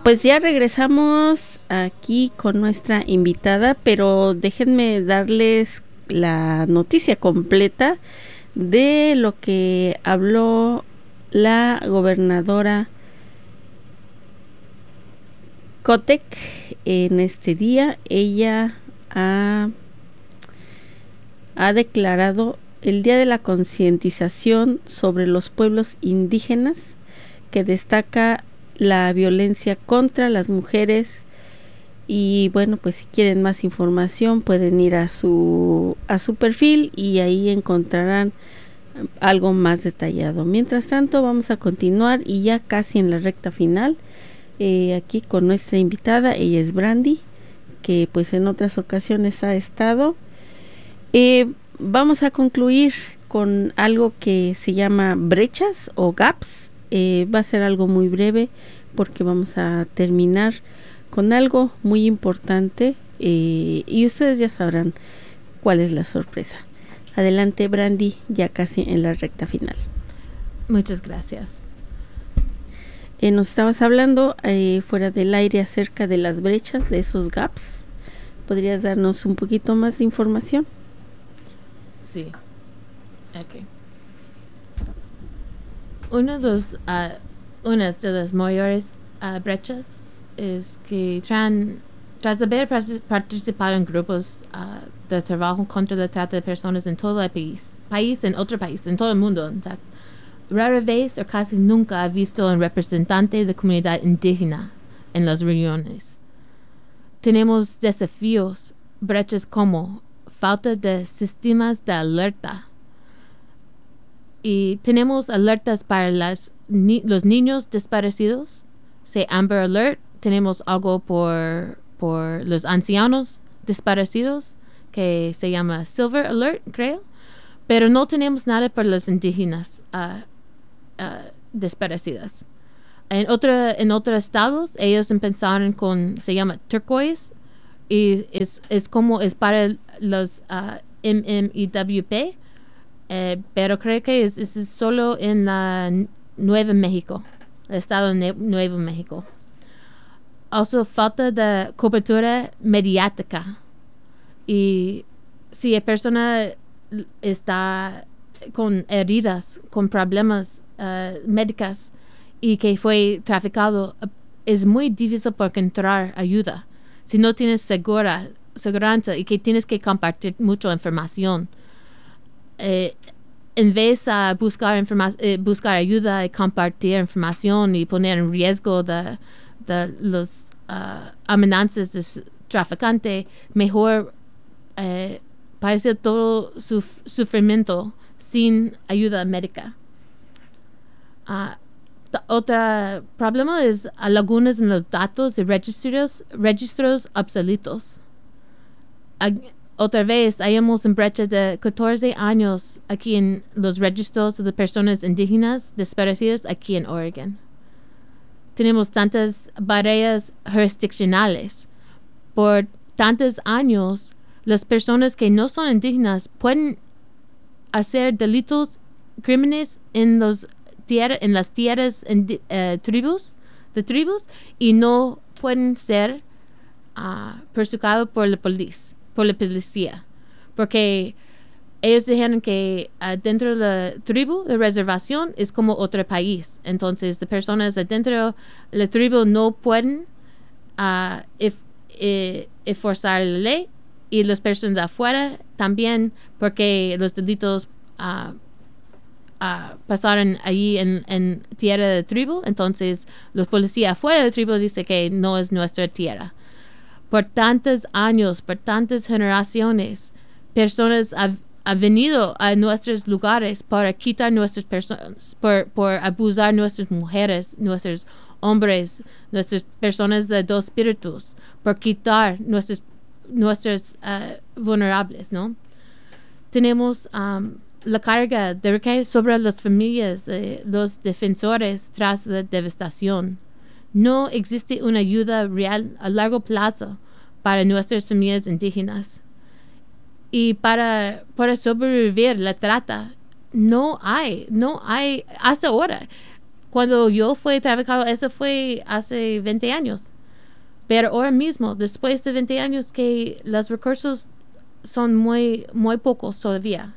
Pues ya regresamos aquí con nuestra invitada, pero déjenme darles la noticia completa de lo que habló la gobernadora Kotek en este día. Ella ha declarado el Día de la Concientización sobre los pueblos indígenas, que destaca la violencia contra las mujeres. Y bueno, pues si quieren más información pueden ir a su perfil y ahí encontrarán algo más detallado. Mientras tanto, vamos a continuar y ya casi en la recta final, aquí con nuestra invitada. Ella es Brandy, que pues en otras ocasiones ha estado. Vamos a concluir con algo que se llama brechas o gaps. Va a ser algo muy breve porque vamos a terminar con algo muy importante, y ustedes ya sabrán cuál es la sorpresa. Adelante, Brandy, ya casi en la recta final. Muchas gracias. Nos estabas hablando fuera del aire acerca de las brechas, de esos gaps. ¿Podrías darnos un poquito más de información? Sí. Okay. Una de las mayores brechas es que tras haber participado en grupos de trabajo contra la trata de personas en todo el país, en todo el mundo, en fact, rara vez o casi nunca he visto un representante de comunidad indígena en las reuniones. Tenemos desafíos, brechas como falta de sistemas de alerta. Y tenemos alertas para los niños desaparecidos, Amber Alert. Tenemos algo por los ancianos desaparecidos, que se llama Silver Alert, creo. Pero no tenemos nada para los indígenas desaparecidas. En otros estados, ellos empezaron se llama Turquoise, y es para los MMIWP. Pero creo que es solo en la Nuevo México, el estado de Nuevo México. Also, falta de cobertura mediática. Y si la persona está con heridas, con problemas médicos y que fue traficado, es muy difícil para encontrar ayuda. Si no tienes seguridad y que tienes que compartir mucha información. En vez de buscar ayuda y compartir información y poner en riesgo de los amenazas de traficante, mejor parece todo sufrimiento sin ayuda médica. Otro problema es lagunas en los datos de registros obsoletos. Otra vez, hayamos en brecha de 14 años aquí en los registros de personas indígenas desaparecidas aquí en Oregon. Tenemos tantas barreras jurisdiccionales. Por tantos años, las personas que no son indígenas pueden hacer delitos, crímenes en las tierras tribus, y no pueden ser perseguidos por la policía, porque ellos dijeron que dentro de la tribu, la reservación, es como otro país. Entonces, las personas adentro de la tribu no pueden forzar la ley, y las personas afuera también, porque los delitos pasaron allí en tierra de tribu. Entonces, los policías afuera de la tribu dicen que no es nuestra tierra. Por tantos años, por tantas generaciones, personas han venido a nuestros lugares para quitar nuestras personas, por abusar nuestras mujeres, nuestros hombres, nuestras personas de dos espíritus, por quitar nuestras vulnerables, ¿no? Tenemos la carga de recaer sobre las familias, los defensores tras la devastación. No existe una ayuda real a largo plazo para nuestras familias indígenas. Y para sobrevivir la trata, no hay, hasta ahora. cuando yo fui trabajado, eso fue hace 20 años. Pero ahora mismo, después de 20 años, que los recursos son muy pocos todavía.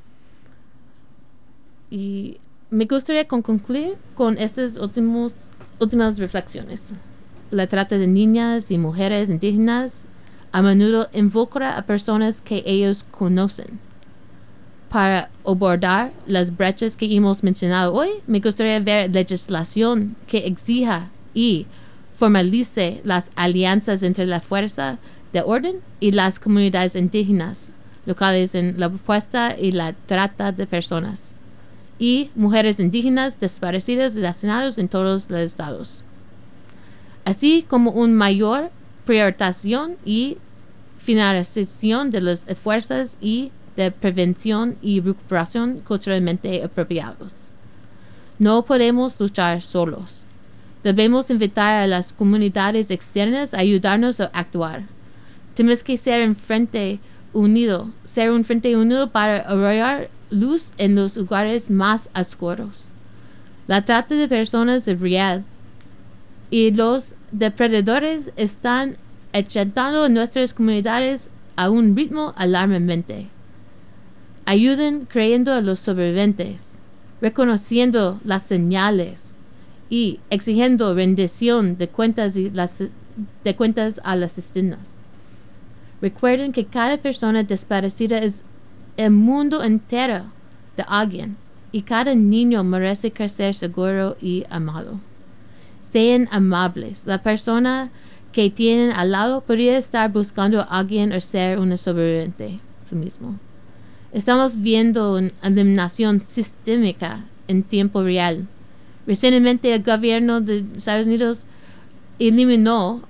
Y me gustaría concluir con estas últimas reflexiones. La trata de niñas y mujeres indígenas a menudo involucra a personas que ellos conocen. Para abordar las brechas que hemos mencionado hoy, me gustaría ver legislación que exija y formalice las alianzas entre la fuerza de orden y las comunidades indígenas locales en la propuesta y la trata de personas y mujeres indígenas desaparecidas y asesinadas en todos los estados, así como una mayor priorización y finalización de los esfuerzos y de prevención y recuperación culturalmente apropiados. No podemos luchar solos. Debemos invitar a las comunidades externas a ayudarnos a actuar. Tenemos que ser un frente unido para arrojar luz en los lugares más oscuros. La trata de personas es real y los depredadores están achantando nuestras comunidades a un ritmo alarmante. Ayuden creyendo a los sobrevivientes, reconociendo las señales y exigiendo rendición de cuentas a las asesinas. Recuerden que cada persona desaparecida es el mundo entero de alguien y cada niño merece crecer seguro y amado. Sean amables. La persona que tienen al lado podría estar buscando a alguien o ser una sobreviviente su mismo. Estamos viendo una eliminación sistémica en tiempo real. Recientemente el gobierno de Estados Unidos eliminó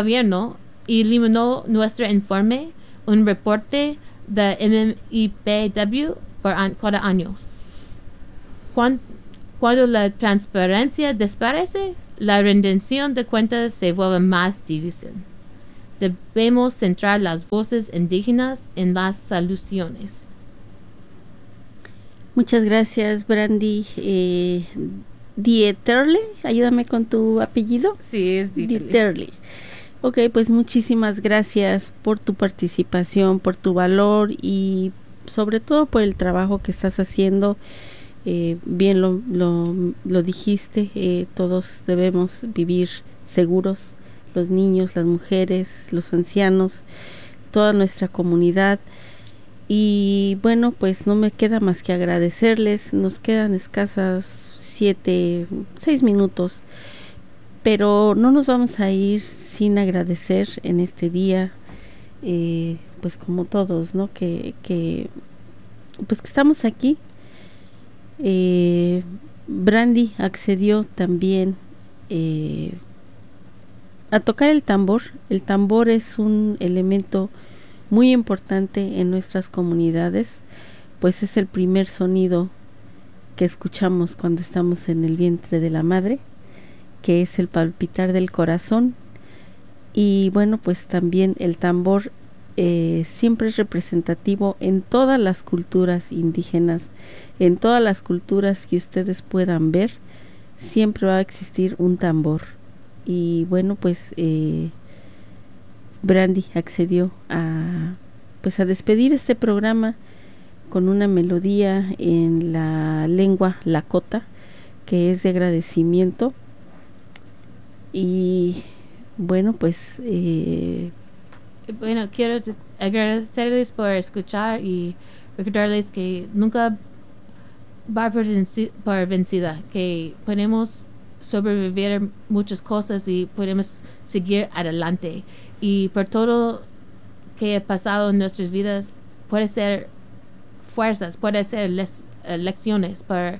nuestro informe, un reporte de MIPW por cada año. Cuando la transparencia desaparece, la rendición de cuentas se vuelve más difícil. Debemos centrar las voces indígenas en las soluciones. Muchas gracias, Brandy. Dieterle, ayúdame con tu apellido. Sí, es Dieterle. Ok, pues muchísimas gracias por tu participación, por tu valor y sobre todo por el trabajo que estás haciendo. Bien lo dijiste, todos debemos vivir seguros, los niños, las mujeres, los ancianos, toda nuestra comunidad. Y bueno, pues no me queda más que agradecerles. Nos quedan escasas 6 minutos, pero no nos vamos a ir sin agradecer en este día, pues como todos, ¿no? Que estamos aquí. Brandy accedió también a tocar el tambor. El tambor es un elemento muy importante en nuestras comunidades, pues es el primer sonido que escuchamos cuando estamos en el vientre de la madre, que es el palpitar del corazón. Y bueno, pues también el tambor siempre es representativo en todas las culturas indígenas, en todas las culturas que ustedes puedan ver, siempre va a existir un tambor. Y bueno, pues Brandy accedió a despedir este programa con una melodía en la lengua lakota, que es de agradecimiento. Y bueno, pues quiero agradecerles por escuchar y recordarles que nunca va por vencida, que podemos sobrevivir muchas cosas y podemos seguir adelante. Y por todo que ha pasado en nuestras vidas, puede ser fuerzas, puede ser lecciones para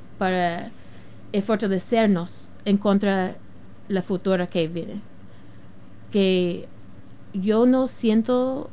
fortalecernos en contra la futura que viene. Que yo no siento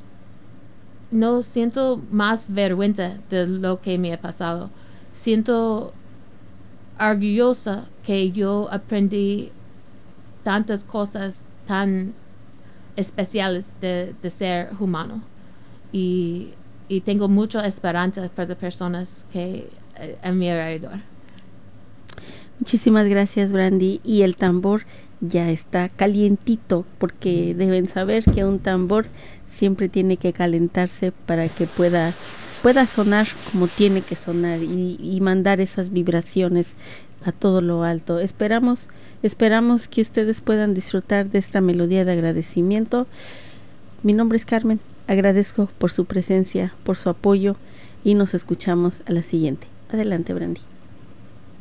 más vergüenza de lo que me ha pasado. Siento orgullosa que yo aprendí tantas cosas tan especiales de ser humano y tengo mucha esperanza para las personas que a mi alrededor. Muchísimas gracias, Brandy. Y el tambor ya está calientito, porque deben saber que un tambor siempre tiene que calentarse para que pueda sonar como tiene que sonar y mandar esas vibraciones a todo lo alto. Esperamos que ustedes puedan disfrutar de esta melodía de agradecimiento. Mi nombre es Carmen. Agradezco por su presencia, por su apoyo y nos escuchamos a la siguiente. Adelante, Brandy.